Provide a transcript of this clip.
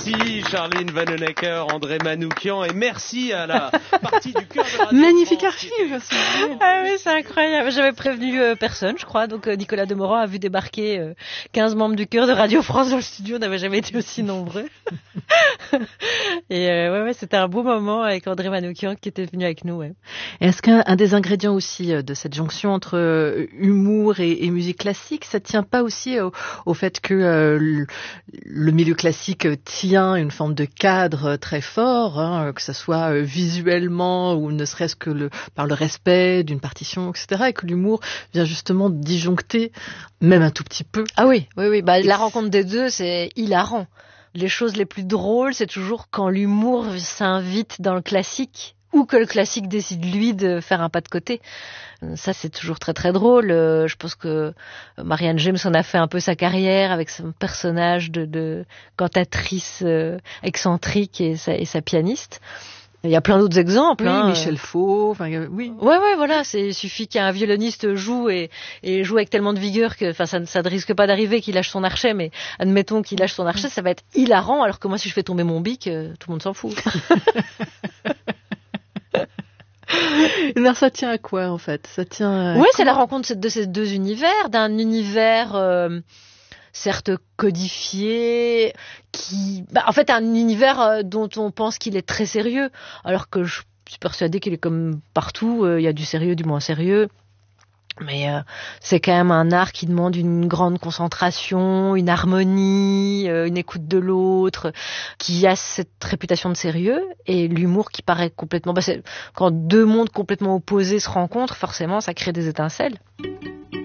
Merci Charline Vanhoenacker, André Manoukian, et merci à la partie du cœur de Radio Magnifique France archive. Ah oui, c'est incroyable. J'avais prévenu personne, je crois. Donc Nicolas Demorand a vu débarquer 15 membres du chœur de Radio France dans le studio. On n'avait jamais été aussi nombreux. Et ouais, c'était un beau moment avec André Manoukian qui était venu avec nous. Ouais. Et est-ce qu'un des ingrédients aussi de cette jonction entre humour et musique classique, ça tient pas aussi au fait que le milieu classique tient une forme de cadre très fort, hein, que ça soit visuellement ou ne serait-ce que par le respect d'une partition, etc., et que l'humour vient justement disjoncter, même un tout petit peu. Ah oui. Bah, la rencontre des deux, c'est hilarant. Les choses les plus drôles, c'est toujours quand l'humour s'invite dans le classique ou que le classique décide, lui, de faire un pas de côté. Ça, c'est toujours très très drôle. Je pense que Marianne James en a fait un peu sa carrière avec son personnage de cantatrice excentrique et sa pianiste. Il y a plein d'autres exemples. Oui, Michel Faux, enfin oui. Ouais, voilà, il suffit qu'un violoniste joue et joue avec tellement de vigueur que, enfin, ça ne risque pas d'arriver qu'il lâche son archet, mais admettons qu'il lâche son archet, ça va être hilarant, alors que moi, si je fais tomber mon bic, tout le monde s'en fout. Alors ça tient à quoi, en fait? Ça tient. Ouais, c'est la rencontre de ces deux univers, d'un univers certes codifié, en fait, un univers dont on pense qu'il est très sérieux, alors que je suis persuadée qu'il est comme partout. Il y a du sérieux, du moins sérieux. Mais c'est quand même un art qui demande une grande concentration, une harmonie, une écoute de l'autre, qui a cette réputation de sérieux, et l'humour qui paraît complètement... quand deux mondes complètement opposés se rencontrent, forcément, ça crée des étincelles.